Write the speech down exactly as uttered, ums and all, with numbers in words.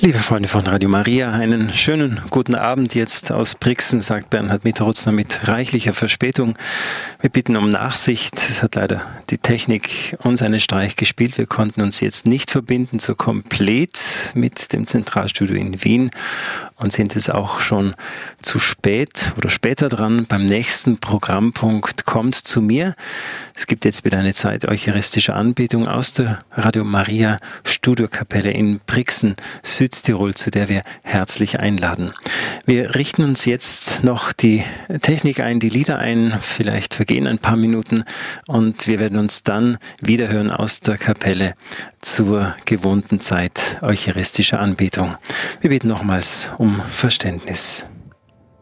Liebe Freunde von Radio Maria, einen schönen guten Abend jetzt aus Brixen, sagt Bernhard Mitterutzner mit reichlicher Verspätung. Wir bitten um Nachsicht. Es hat leider die Technik uns einen Streich gespielt. Wir konnten uns jetzt nicht verbinden so komplett mit dem Zentralstudio in Wien und sind es auch schon zu spät oder später dran. Beim nächsten Programmpunkt kommt zu mir. Es gibt jetzt wieder eine Zeit eucharistischer Anbetung aus der Radio Maria Studiokapelle in Brixen, Südtirol, zu der wir herzlich einladen. Wir richten uns jetzt noch die Technik ein, die Lieder ein, vielleicht vergehen ein paar Minuten und wir werden uns dann wiederhören aus der Kapelle zur gewohnten Zeit eucharistischer Anbetung. Wir bitten nochmals um Verständnis.